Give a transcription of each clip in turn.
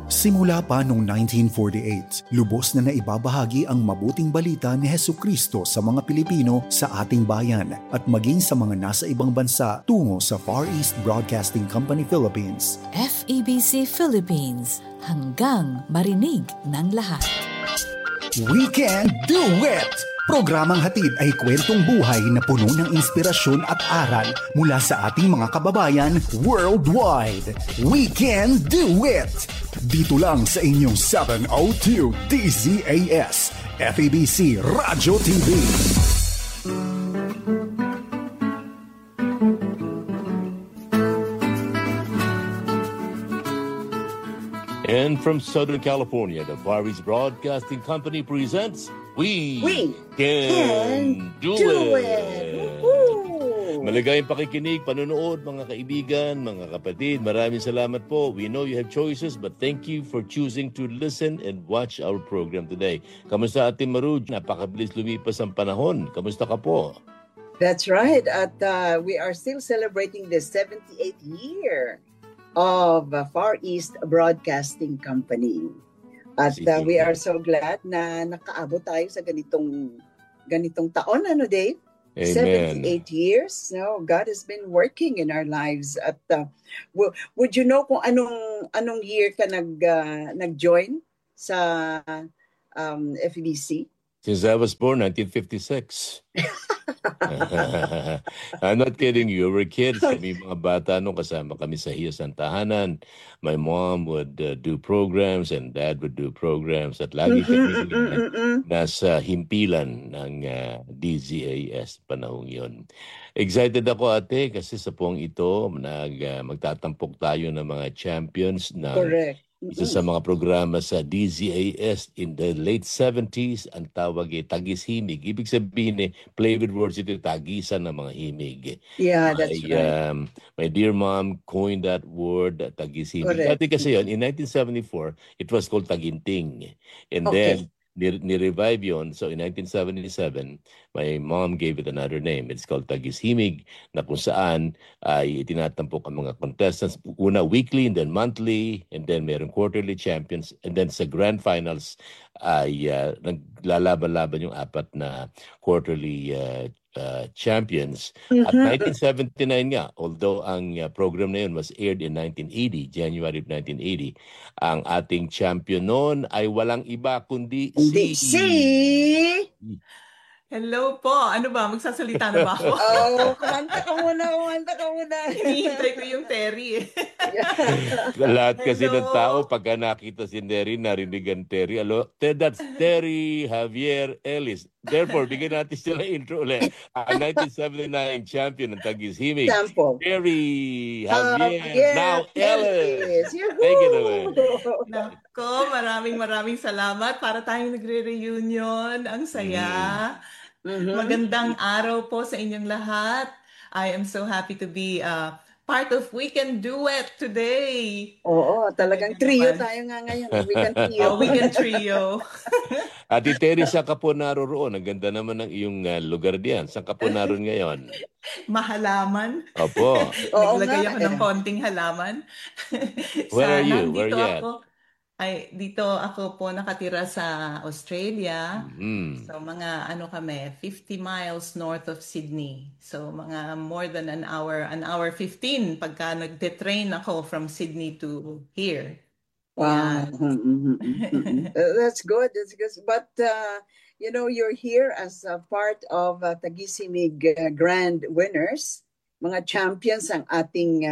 Simula pa noong 1948, lubos na naibabahagi ang mabuting balita ni Hesukristo sa mga Pilipino sa ating bayan at maging sa mga nasa ibang bansa tungo sa Far East Broadcasting Company Philippines. FEBC Philippines, hanggang marinig ng lahat. We can do it! Programang hatid ay kwentong buhay na puno ng inspirasyon at aral mula sa ating mga kababayan worldwide. We can do it! Dito lang sa inyong 702 DZAS, FEBC Radyo TV. And from Southern California, the Far East Broadcasting Company presents We Can Do It! Maligayang pakikinig, panonood, mga kaibigan, mga kapatid. Maraming salamat po. We know you have choices, but thank you for choosing to listen and watch our program today. Kamusta Ate Maru? Napakabilis lumipas ang panahon. Kamusta ka po? That's right. At we are still celebrating the 78th year of Far East Broadcasting Company. At we are so glad na nakaabot tayo sa ganitong taon, ano Dave? Amen. 78 years. No, God has been working in our lives. At would you know kung anong year ka nag-join sa FEBC? Since I was born, 1956. I'm not kidding you. We were kids. Kami mga bata nung kasama kami sa Hiyasan Tahanan. My mom would do programs and dad would do programs. At lagi kami nasa himpilan ng DZAS panahong yun. Excited ako ate kasi sa puwang ito magtatampok tayo ng mga champions na Correct. isa sa mga programa sa DZAS in the late 70s, ang tawag ay Tagis-Himig. Ibig sabihin play with words ito, tagisan ng mga himig. Yeah, that's right. My dear mom coined that word, Tagis-Himig. Dati kasi yun, in 1974, it was called Taginting. And then, ni-revive yun. So in 1977, my mom gave it another name. It's called Tagis-Himig, na kung saan ay tinatampok ang mga contestants. Una weekly, and then monthly, and then mayroong quarterly champions. And then sa grand finals ay naglalaban-laban yung apat na quarterly champions. At 1979 nga, although ang program na yun was aired in 1980, January of 1980, ang ating champion noon ay walang iba kundi si... Hello po. Ano ba? Magsasalita na ba ako? Kumanta ka muna. Hinihintay ko yung Terry. Lahat kasi ng tao, pagka nakita si Terry, narinig Terry. That's Terry Javier Ellis. Therefore, bigyan natin sila intro ulit. Ang 1979 champion ng Tagis-Himig, Terry Javier, now Ellis. Take it away. Nako, maraming salamat. Para tayong nagre-reunion. Ang saya. Magandang araw po sa inyong lahat. I am so happy to be part of We Can Do It today. Oo, talagang trio tayo nga ngayon. We Can Trio. Ate Terry, saan ka po naroroon? Ang ganda naman ng iyong lugar diyan. Saan ka po naroon ngayon? Mahalaman. Opo. Naglagay ako ng konting halaman. Where are you? Where are you at? Dito ako po nakatira sa Australia. So mga 50 miles north of Sydney. So mga more than an hour 15 pagka nagte-train ako from Sydney to here. Wow. That's good. But you're here as a part of Tagis-Himig Grand Winners, mga champions ang ating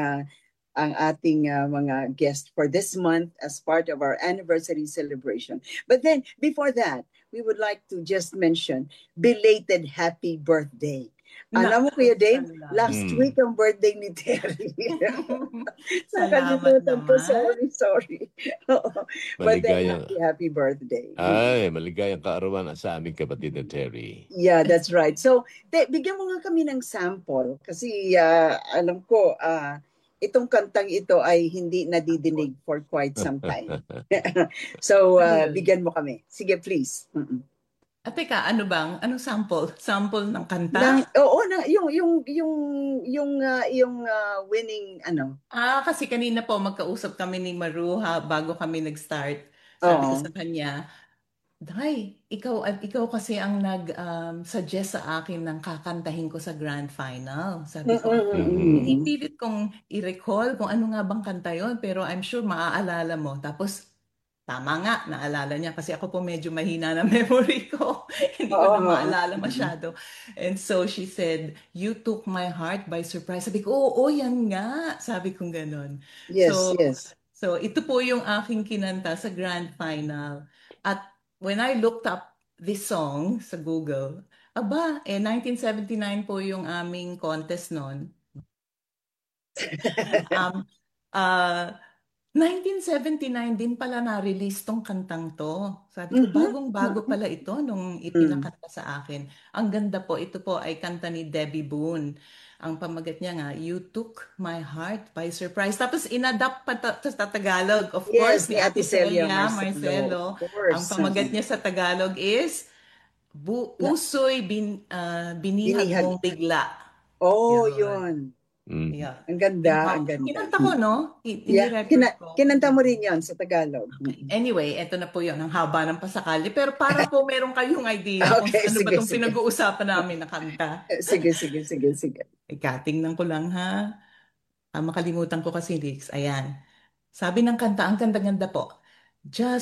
mga guest for this month as part of our anniversary celebration. But then, before that, we would like to just mention belated happy birthday. Alam mo Kuya Dave, last week ang birthday ni Terry. Nakalimutan ko, sorry. But then, happy birthday. Ay, maligayang kaarawan sa aming kapatid na Terry. Yeah, that's right. So, bigyan mo nga kami ng sample kasi alam ko, itong kantang ito ay hindi nadidinig for quite some time. So, bigyan mo kami. Sige, please. Teka, anong sample? Sample ng kanta? Oo, yung winning Kasi kanina po magkausap kami ni Maruha bago kami nag-start. Sabi ko sa Oo. kanya, Day, ikaw kasi ang nag-suggest sa akin ng kakantahin ko sa grand final. Sabi ko, Mhm. pinipilit kong i-recall kung ano nga bang kanta yon, pero I'm sure maaalala mo. Tapos, tama nga, naalala niya kasi ako po medyo mahina na memory ko. Hindi ko na Oo. maalala masyado. And so she said, "You took my heart by surprise." Sabi ko, oo, yan nga. Sabi kong ganon. Yes, So, yes. so ito po yung aking kinanta sa grand final. At when I looked up this song sa Google, 1979 po yung aming contest noon. Um, uh, 1979 din pala na-release tong kantang to. Sabi ko, bagong-bago pala ito nung ipinakanta sa akin. Ang ganda po, ito po ay kanta ni Debbie Boone. Ang pamagat niya nga, "You Took My Heart by Surprise." Tapos inadapt pa sa Tagalog, of course, Yes, ni ni Ate Ate Celia Celia Marcelo, Marcelo. of Ang course. pamagat niya sa Tagalog is, Na, Puso'y binihag binihag. mong bigla. Oh, Yun. yun. Mhm. Yeah. Ang ganda, ang Kinanta ganda. ko, no? Yeah, Ini-record ko. kinanta mo rin yon sa Tagalog. Okay. Anyway, eto na po yun. Ang haba ng pasakali. Pero para po meron kayong idea kung Okay, ano ba sige, itong sige. pinag-uusapan namin na kanta. Sige, sige, sige, sige. Tingnan ko lang ha. Makalimutan ko kasi lyrics. Ayan. Sabi ng kanta, ang ganda-ganda po. Just